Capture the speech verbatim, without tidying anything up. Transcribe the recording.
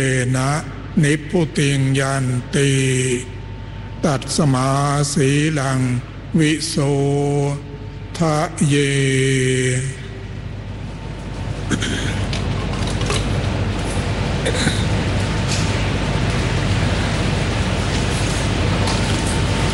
นะนิพพุติงยันติตัสมาสีลังวิโสทะเย